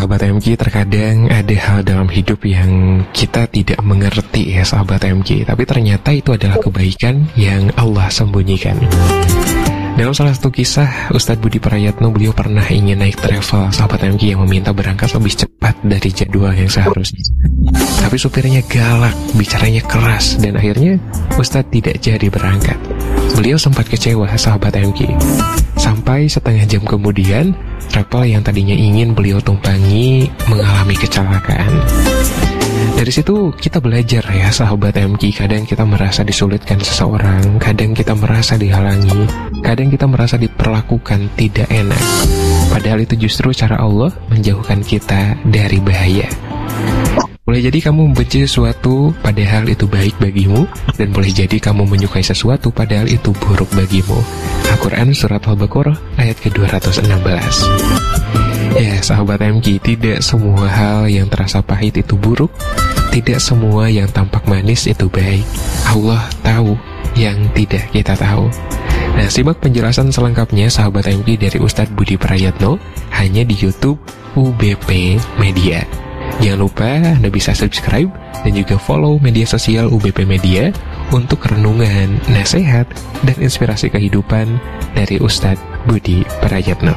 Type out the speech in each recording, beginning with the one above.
sahabat MG, terkadang ada hal dalam hidup yang kita tidak mengerti ya sahabat MG, tapi ternyata itu adalah kebaikan yang Allah sembunyikan. Dalam salah satu kisah, Ustadz Budi Prayatno, beliau pernah ingin naik travel sahabat MG yang meminta berangkat lebih cepat dari jadwal yang seharusnya. Tapi supirnya galak, bicaranya keras, dan akhirnya Ustadz tidak jadi berangkat. Beliau sempat kecewa sahabat MG. Sampai setengah jam kemudian, travel yang tadinya ingin beliau tumpangi mengalami kecelakaan. Dari situ kita belajar ya sahabat MG, kadang kita merasa disulitkan seseorang, kadang kita merasa dihalangi, kadang kita merasa diperlakukan tidak enak. Padahal itu justru cara Allah menjauhkan kita dari bahaya. Boleh jadi kamu membenci sesuatu padahal itu baik bagimu, dan boleh jadi kamu menyukai sesuatu padahal itu buruk bagimu. Al-Quran Surat Al-Baqarah ayat ke-216. Ya sahabat MG, tidak semua hal yang terasa pahit itu buruk, tidak semua yang tampak manis itu baik. Allah tahu yang tidak kita tahu. Nah, simak penjelasan selengkapnya sahabat MG dari Ustadz Budi Prayatno hanya di YouTube UBP Media. Jangan lupa Anda bisa subscribe dan juga follow media sosial UBP Media untuk renungan, nasihat, dan inspirasi kehidupan dari Ustadz Budi Prayatno.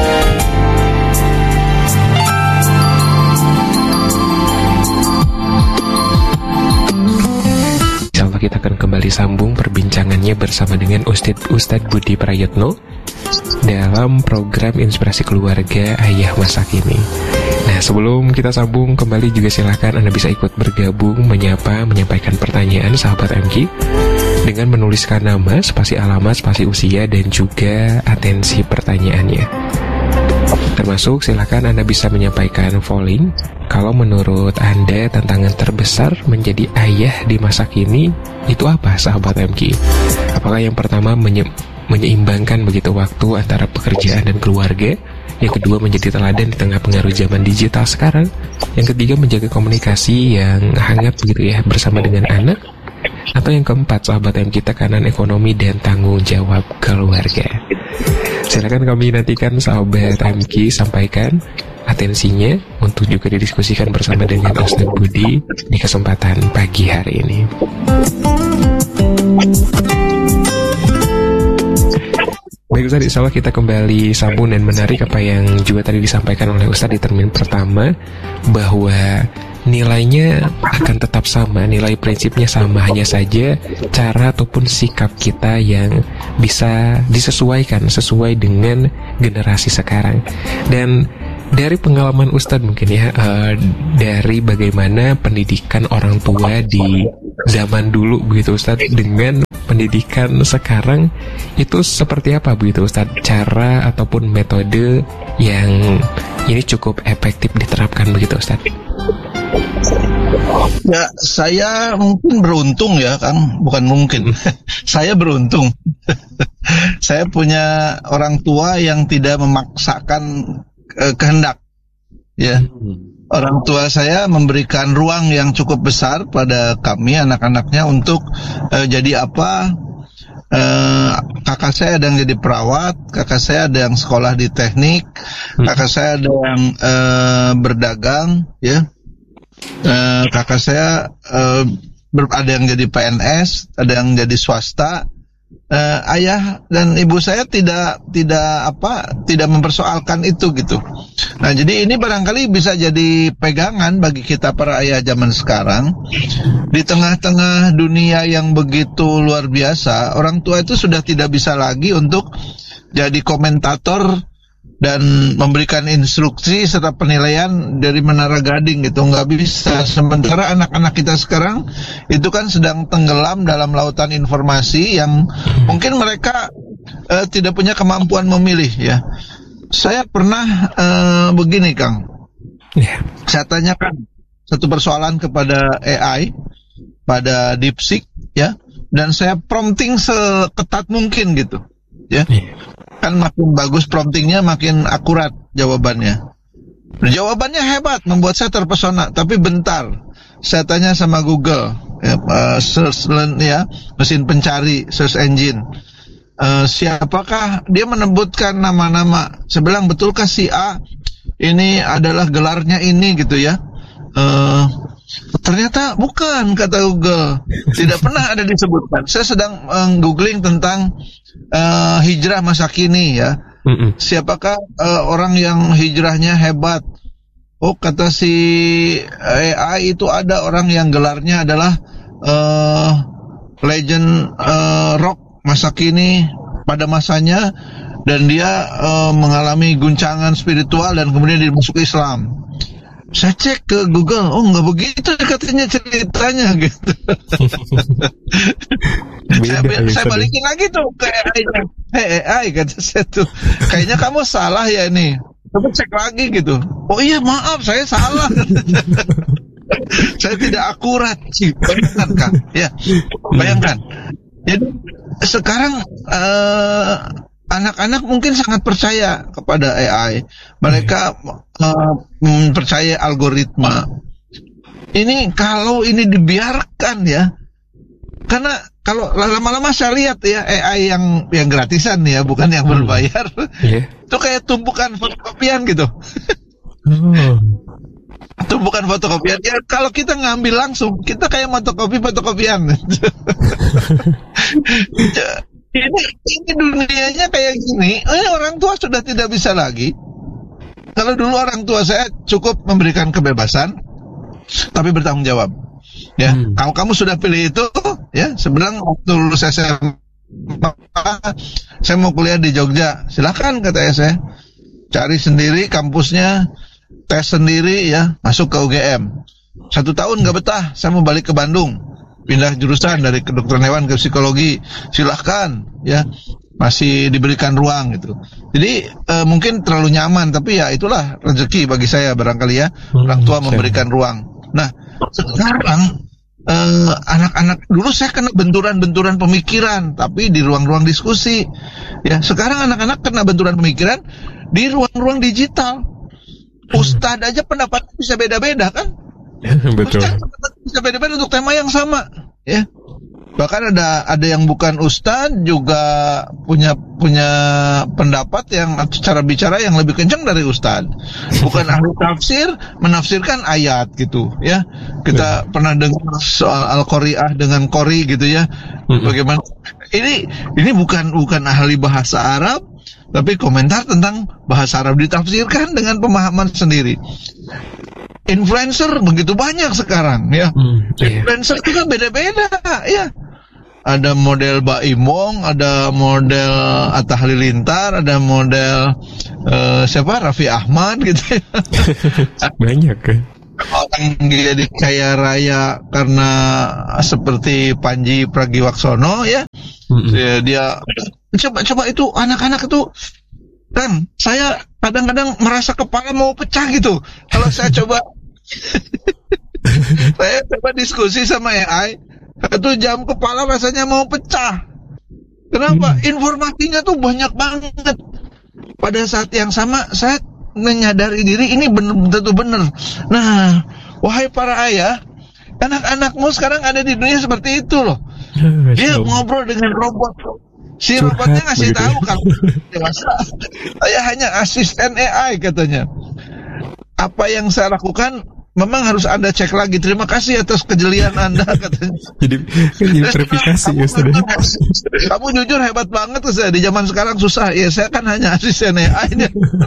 Insyaallah kita akan kembali sambung perbincangannya bersama dengan Ustadz Budi Prayatno dalam program Inspirasi Keluarga Ayah Masa Kini. Nah, sebelum kita sambung kembali juga silakan Anda bisa ikut bergabung, menyampaikan pertanyaan sahabat MG dengan menuliskan nama, spasi alamat, spasi usia, dan juga atensi pertanyaannya. Termasuk silakan Anda bisa menyampaikan polling, kalau menurut Anda tantangan terbesar menjadi ayah di masa kini itu apa sahabat MG? Apakah yang pertama menyeimbangkan begitu waktu antara pekerjaan dan keluarga, yang kedua menjadi teladan di tengah pengaruh zaman digital sekarang, yang ketiga menjaga komunikasi yang hangat begitu ya bersama dengan anak, atau yang keempat sahabat MG tekanan ekonomi dan tanggung jawab keluarga. Silakan kami nantikan sahabat MG sampaikan atensinya untuk juga didiskusikan bersama dengan Ustadz Budi di kesempatan pagi hari ini. Baik Ustadz, insya Allah kita kembali sambung dan menarik apa yang juga tadi disampaikan oleh Ustadz di termin pertama, bahwa nilainya akan tetap sama, nilai prinsipnya sama, hanya saja cara ataupun sikap kita yang bisa disesuaikan sesuai dengan generasi sekarang. Dan dari pengalaman Ustadz mungkin ya, dari bagaimana pendidikan orang tua di zaman dulu begitu Ustadz dengan pendidikan sekarang, itu seperti apa begitu Ustadz, cara ataupun metode yang ini cukup efektif diterapkan begitu Ustadz? Ya, saya mungkin beruntung ya Kang, bukan mungkin. Saya beruntung. Saya punya orang tua yang tidak memaksakan kehendak. Ya. Orang tua saya memberikan ruang yang cukup besar pada kami anak-anaknya untuk jadi apa. Kakak saya ada yang jadi perawat, kakak saya ada yang sekolah di teknik, kakak saya ada yang berdagang, ya. Kakak saya ada yang jadi PNS, ada yang jadi swasta. Ayah dan ibu saya tidak mempersoalkan itu gitu. Nah, jadi ini barangkali bisa jadi pegangan bagi kita para ayah zaman sekarang. Di tengah-tengah dunia yang begitu luar biasa, orang tua itu sudah tidak bisa lagi untuk jadi komentator dan memberikan instruksi serta penilaian dari menara gading gitu, nggak bisa. Sementara anak-anak kita sekarang itu kan sedang tenggelam dalam lautan informasi yang mungkin mereka tidak punya kemampuan memilih ya. Saya pernah begini Kang, saya tanyakan satu persoalan kepada AI, pada DeepSeek ya, dan saya prompting seketat mungkin gitu ya. Kan makin bagus promptingnya, makin akurat jawabannya. Jawabannya hebat, membuat saya terpesona. Tapi bentar, saya tanya sama Google, mesin pencari, search engine, siapakah dia, menyebutkan nama-nama. Saya bilang, betulkah si A ini adalah gelarnya ini gitu ya. Ternyata bukan, kata Google, tidak pernah ada disebutkan. Saya sedang googling tentang hijrah masa kini ya. Siapakah orang yang hijrahnya hebat? Oh, kata si AI itu ada orang yang gelarnya adalah legend rock masa kini pada masanya, dan dia mengalami guncangan spiritual dan kemudian dia masuk Islam. Saya cek ke Google, oh nggak begitu katanya ceritanya gitu. saya balikin lagi tuh ke AI-nya. AI kata saya tuh, kayaknya kamu salah ya ini. Coba cek lagi gitu. Oh iya maaf, saya salah. Saya tidak akurat sih. Bayangkan kan? Ya, bayangkan. Jadi sekarang anak-anak mungkin sangat percaya kepada AI. Mereka percaya algoritma. Ini kalau ini dibiarkan ya, karena kalau lama-lama saya lihat ya AI yang gratisan ya, bukan yang berbayar, itu kayak tumpukan fotokopian gitu. Tumpukan fotokopian. Ya kalau kita ngambil langsung, kita kayak fotokopian. Ini dunianya kayak gini. Orang tua sudah tidak bisa lagi. Kalau dulu orang tua saya cukup memberikan kebebasan, tapi bertanggung jawab. Ya, kalau kamu sudah pilih itu, ya sebenarnya waktu lulus SMA, saya mau kuliah di Jogja, silakan kata saya, cari sendiri kampusnya, tes sendiri ya, masuk ke UGM. 1 tahun nggak betah, saya mau balik ke Bandung. Pindah jurusan dari kedokteran hewan ke psikologi, silahkan ya, masih diberikan ruang gitu. Jadi mungkin terlalu nyaman, tapi ya itulah rezeki bagi saya barangkali ya, orang tua memberikan ruang. Nah sekarang anak-anak, dulu saya kena benturan-benturan pemikiran tapi di ruang-ruang diskusi ya. Sekarang anak-anak kena benturan pemikiran di ruang-ruang digital. Ustadz aja pendapatnya bisa beda-beda kan. Betul. Bisa beda-beda untuk tema yang sama, ya. Bahkan ada yang bukan ustadz juga punya pendapat yang cara bicara yang lebih kencang dari ustadz. Bukan ahli tafsir menafsirkan ayat gitu, ya. Kita pernah dengar soal Al-Qari'ah dengan Qori gitu ya. Bagaimana? Ini bukan ahli bahasa Arab, tapi komentar tentang bahasa Arab ditafsirkan dengan pemahaman sendiri. Influencer begitu banyak sekarang ya. Influencer itu kan beda-beda ya. Ada model Baimong, ada model Atta Halilintar, ada model siapa, Raffi Ahmad gitu ya. Banyak kan. Orang jadi kaya raya karena seperti Panji Pragiwaksono ya. Dia coba itu anak-anak itu kan, saya kadang-kadang merasa kepala mau pecah gitu kalau saya coba saya coba diskusi sama AI 1 jam, kepala rasanya mau pecah. Kenapa? Informasinya tuh banyak banget. Pada saat yang sama saya menyadari diri ini tentu benar. Nah, wahai para ayah, anak-anakmu sekarang ada di dunia seperti itu loh. Dia ngobrol dengan robot. Si robotnya ngasih tahu kalau dewasa, saya hanya asisten AI katanya. Apa yang saya lakukan memang harus Anda cek lagi. Terima kasih atas kejelian Anda katanya. Jadi verifikasi ya sudah. Kamu jujur hebat banget saya, di zaman sekarang susah. Ya saya kan hanya asisten AI.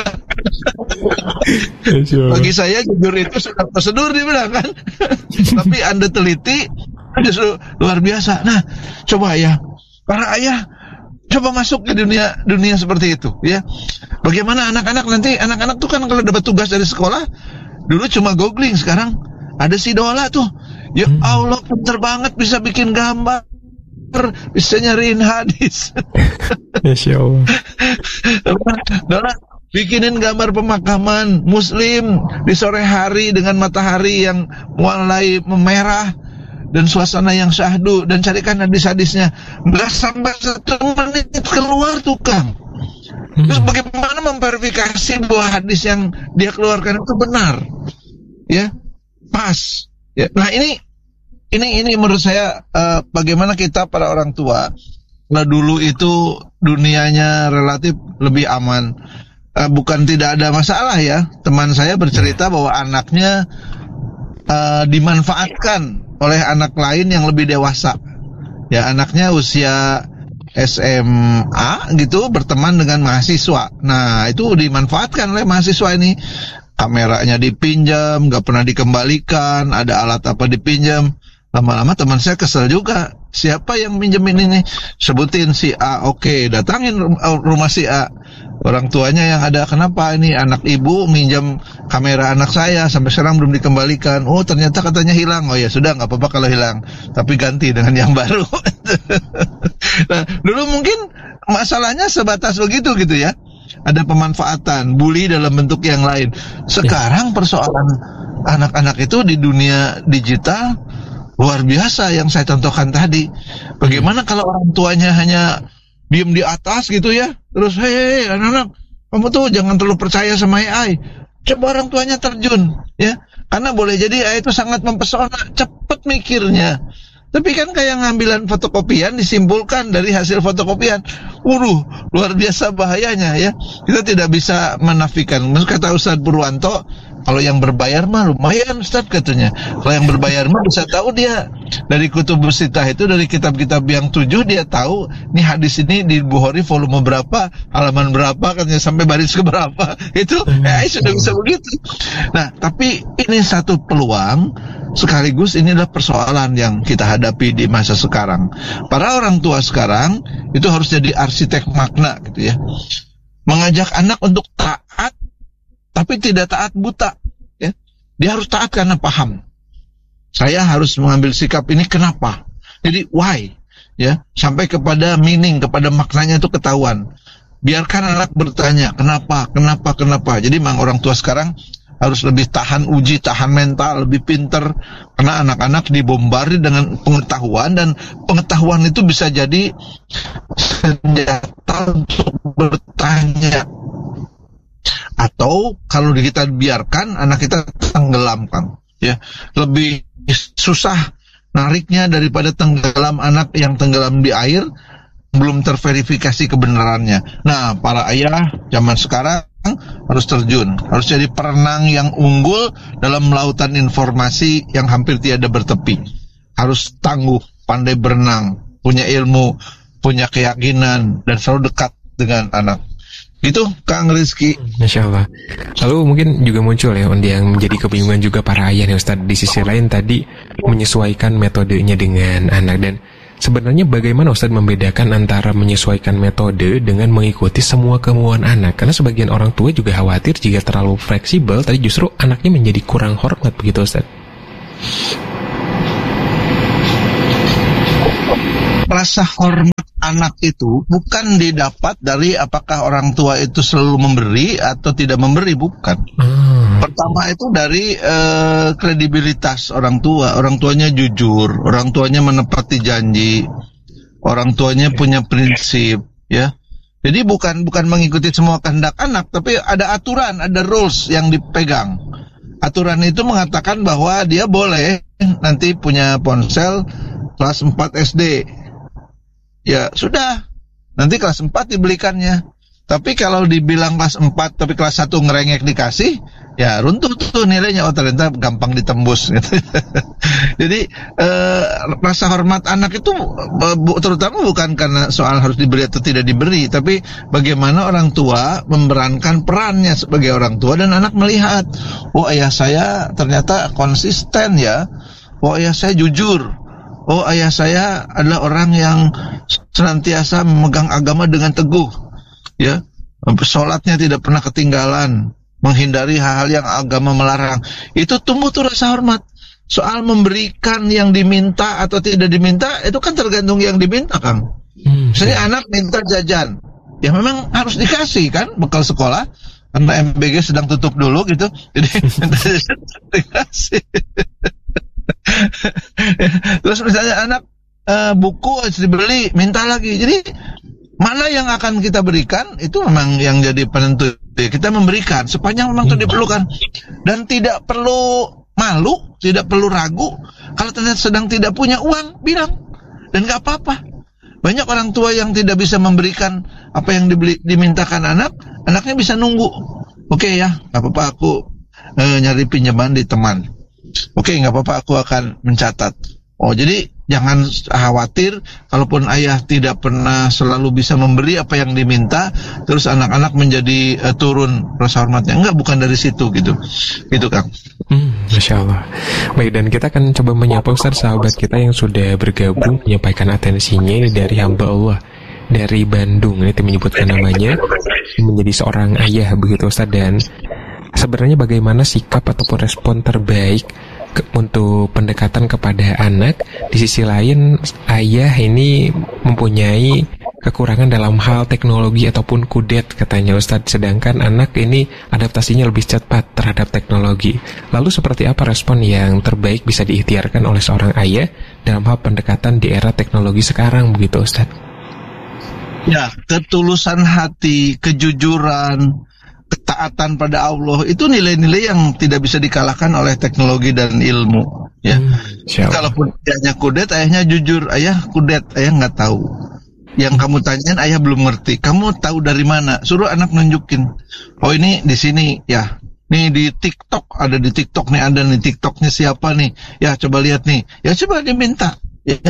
Bagi saya jujur itu sudah prosedur dibilang kan. Tapi Anda teliti, justru luar biasa. Nah, coba ya para ayah, coba masuk ke dunia seperti itu ya. Bagaimana anak-anak nanti, anak-anak tuh kan kalau dapat tugas dari sekolah, dulu cuma googling, sekarang ada si Dola tuh. Ya Allah, pinter banget, bisa bikin gambar, bisa nyariin hadis. Masya Allah. Dola bikinin gambar pemakaman Muslim di sore hari dengan matahari yang mulai memerah dan suasana yang syahdu, dan carikan hadis-hadisnya. Nggak sampai 1 menit keluar tukang. Terus bagaimana memverifikasi bahwa hadis yang dia keluarkan itu benar, ya, pas. Ya. Nah ini menurut saya bagaimana kita para orang tua. Nah dulu itu dunianya relatif lebih aman. bukan tidak ada masalah ya. Teman saya bercerita bahwa anaknya dimanfaatkan oleh anak lain yang lebih dewasa. Ya, anaknya usia SMA gitu berteman dengan mahasiswa. Nah, itu dimanfaatkan oleh mahasiswa ini. Kameranya dipinjam, gak pernah dikembalikan, ada alat apa dipinjam. Lama-lama teman saya kesel juga. Siapa yang minjemin ini? Sebutin si A. Oke, datangin rumah si A. Orang tuanya yang ada, kenapa ini anak ibu minjam kamera anak saya sampai sekarang belum dikembalikan? Oh, ternyata katanya hilang. Oh ya sudah, nggak apa-apa kalau hilang, tapi ganti dengan yang baru. Nah, dulu mungkin masalahnya sebatas begitu gitu ya. Ada pemanfaatan, bully dalam bentuk yang lain. Sekarang persoalan anak-anak itu di dunia digital luar biasa yang saya contohkan tadi. Bagaimana kalau orang tuanya hanya diem di atas gitu ya, terus hei anak-anak, kamu tuh jangan terlalu percaya sama AI. Coba orang tuanya terjun ya, karena boleh jadi AI itu sangat mempesona, cepet mikirnya. Tapi kan kayak ngambilan fotokopian disimpulkan dari hasil fotokopian. Luar biasa bahayanya ya. Kita tidak bisa menafikan. Kata Ustadz Purwanto, kalau yang berbayar mah lumayan Ustadz katanya. Kalau yang berbayar mah bisa tahu dia dari Kutubus Sittah itu, dari kitab-kitab yang 7 dia tahu nih hadis ini di Bukhari volume berapa, halaman berapa, katanya sampai baris ke berapa. Itu sudah bisa begitu. Nah, tapi ini satu peluang sekaligus ini adalah persoalan yang kita hadapi di masa sekarang. Para orang tua sekarang itu harus jadi arsitek makna gitu ya. Mengajak anak untuk taat tapi tidak taat buta ya. Dia harus taat karena paham. Saya harus mengambil sikap ini kenapa? Jadi why ya, sampai kepada meaning, kepada maknanya itu ketahuan. Biarkan anak bertanya, kenapa? Jadi memang orang tua sekarang harus lebih tahan uji, tahan mental, lebih pinter. Karena anak-anak dibombardir dengan pengetahuan, dan pengetahuan itu bisa jadi senjata untuk bertanya. Atau kalau kita biarkan, anak kita tenggelamkan. Ya, lebih susah nariknya daripada tenggelam anak yang tenggelam di air, belum terverifikasi kebenarannya. Nah, para ayah zaman sekarang harus terjun, harus jadi perenang yang unggul dalam lautan informasi yang hampir tiada bertepi. Harus tangguh, pandai berenang, punya ilmu, punya keyakinan, dan selalu dekat dengan anak. Gitu, Kang Rizky. Masya Allah. Lalu mungkin juga muncul ya yang menjadi kebingungan juga para ayah nih Ustadz. Di sisi lain tadi menyesuaikan metodenya dengan anak. Dan sebenarnya bagaimana Ustadz membedakan antara menyesuaikan metode dengan mengikuti semua kemauan anak? Karena sebagian orang tua juga khawatir jika terlalu fleksibel, tadi justru anaknya menjadi kurang hormat, begitu Ustadz? Rasa hormat anak itu bukan didapat dari apakah orang tua itu selalu memberi atau tidak memberi, bukan. Pertama itu dari kredibilitas orang tua. Orang tuanya jujur, orang tuanya menepati janji, orang tuanya punya prinsip, ya. Jadi bukan mengikuti semua kehendak anak, tapi ada aturan, ada rules yang dipegang. Aturan itu mengatakan bahwa dia boleh nanti punya ponsel kelas 4 SD. Ya sudah, nanti kelas 4 dibelikannya. Tapi kalau dibilang kelas 4 tapi kelas 1 ngerengek dikasih, ya runtuh tuh nilainya. Oh ternyata gampang ditembus gitu. Jadi rasa hormat anak itu terutama bukan karena soal harus diberi atau tidak diberi, tapi bagaimana orang tua memerankan perannya sebagai orang tua, dan anak melihat, oh ayah saya ternyata konsisten ya, oh ayah saya jujur, oh ayah saya adalah orang yang senantiasa memegang agama dengan teguh, ya, sholatnya tidak pernah ketinggalan, menghindari hal-hal yang agama melarang. Itu tumbuh tuh rasa hormat. Soal memberikan yang diminta atau tidak diminta, itu kan tergantung yang diminta, Kang. Misalnya anak minta jajan, ya memang harus dikasih kan, bekal sekolah, karena MBG sedang tutup dulu gitu, jadi dikasih. Terus misalnya anak buku harus dibeli, minta lagi. Jadi mana yang akan kita berikan itu memang yang jadi penentu. Kita memberikan sepanjang memang itu diperlukan, dan tidak perlu malu, tidak perlu ragu. Kalau ternyata sedang tidak punya uang, bilang, dan nggak apa-apa. Banyak orang tua yang tidak bisa memberikan apa yang dimintakan anaknya bisa nunggu. Oke ya, nggak apa-apa aku nyari pinjaman di teman. Oke, nggak apa-apa aku akan mencatat. Oh, jadi jangan khawatir kalaupun ayah tidak pernah selalu bisa memberi apa yang diminta, terus anak-anak menjadi turun rasa hormatnya. Enggak, bukan dari situ gitu Kang. Masya Allah. Baik, dan kita akan coba menyapa Ustaz sahabat kita yang sudah bergabung menyampaikan atensinya ini dari hamba Allah dari Bandung. Ini menyebutkan namanya, menjadi seorang ayah begitu Ustaz. Dan sebenarnya bagaimana sikap ataupun respon terbaik untuk pendekatan kepada anak? Di sisi lain, ayah ini mempunyai kekurangan dalam hal teknologi ataupun kudet katanya Ustadz, sedangkan anak ini adaptasinya lebih cepat terhadap teknologi. Lalu seperti apa respon yang terbaik bisa diikhtiarkan oleh seorang ayah dalam hal pendekatan di era teknologi sekarang begitu Ustadz? Ya, ketulusan hati, kejujuran, ketaatan pada Allah, itu nilai-nilai yang tidak bisa dikalahkan oleh teknologi dan ilmu ya. Kalaupun ayahnya kudet, ayahnya jujur. Ayah kudet, ayah nggak tahu. Yang kamu tanyain ayah belum ngerti. Kamu tahu dari mana? Suruh anak nunjukin. Oh, ini di sini ya. Nih di TikTok, ada di TikTok nih, ada nih TikToknya siapa nih? Ya coba lihat nih. Ya coba diminta. Ya.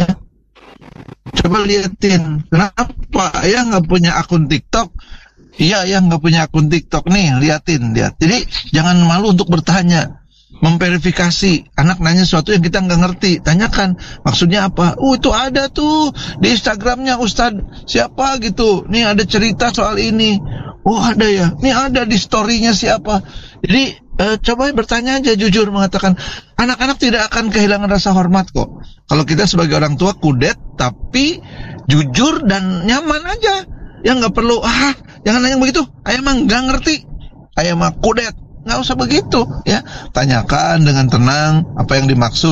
Coba liatin. Kenapa ayah nggak punya akun TikTok? Iya, ayah nggak punya akun TikTok nih, liatin. Jadi jangan malu untuk bertanya, memverifikasi. Anak nanya sesuatu yang kita nggak ngerti, tanyakan maksudnya apa. Itu ada tuh di Instagramnya Ustadz siapa gitu. Nih ada cerita soal ini. Oh ada ya, nih ada di storynya siapa. Jadi coba bertanya aja jujur, mengatakan anak-anak tidak akan kehilangan rasa hormat kok. Kalau kita sebagai orang tua kudet, tapi jujur dan nyaman aja. Ya nggak perlu jangan nanya begitu, ayah mah nggak ngerti, ayah mah kudet, nggak usah begitu ya. Tanyakan dengan tenang apa yang dimaksud.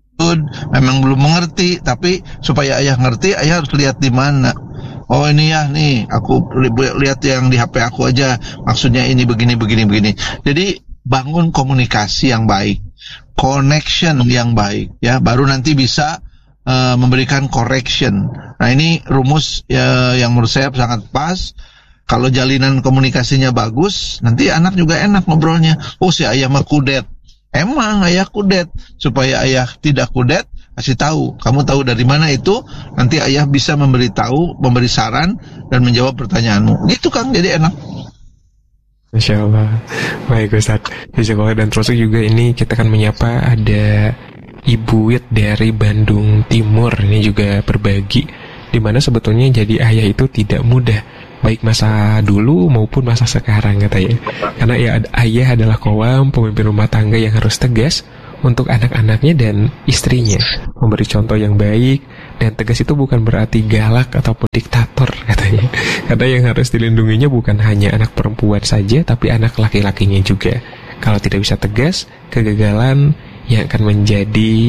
Memang belum mengerti, tapi supaya ayah ngerti, ayah harus lihat di mana. Oh ini ya, nih aku lihat yang di HP aku aja, maksudnya ini begini. Jadi bangun komunikasi yang baik, connection yang baik ya, baru nanti bisa memberikan correction. Nah ini rumus yang menurut saya sangat pas. Kalau jalinan komunikasinya bagus, nanti anak juga enak ngobrolnya. Oh si ayah mah kudet. Emang ayah kudet. Supaya ayah tidak kudet, kasih tahu. Kamu tahu dari mana itu? Nanti ayah bisa memberi saran dan menjawab pertanyaanmu. Gitu Kang, jadi enak. Masya Allah. Baik Ustadz. Dan terus juga ini kita akan menyapa ada Ibu Wit dari Bandung Timur. Ini juga berbagi dimana sebetulnya jadi ayah itu tidak mudah, baik masa dulu maupun masa sekarang katanya. Karena ya ayah adalah kowam, pemimpin rumah tangga yang harus tegas untuk anak-anaknya dan istrinya, memberi contoh yang baik. Dan tegas itu bukan berarti galak ataupun diktator katanya. Karena yang harus dilindunginya bukan hanya anak perempuan saja, tapi anak laki-lakinya juga. Kalau tidak bisa tegas, kegagalan yang akan menjadi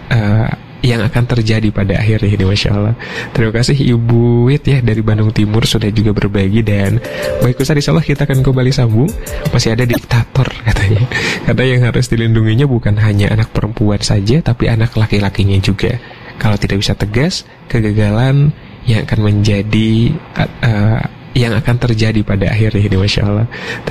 yang akan terjadi pada akhirnya ini. Masya Allah. Terima kasih Ibu Wit ya dari Bandung Timur sudah juga berbagi. Dan baik Ustaz, insya Allah kita akan kembali sambung. Masih ada diktator katanya. Karena yang harus dilindunginya bukan hanya anak perempuan saja, tapi anak laki-lakinya juga. Kalau tidak bisa tegas, kegagalan yang akan menjadi yang akan terjadi pada akhirnya ini. Masya Allah.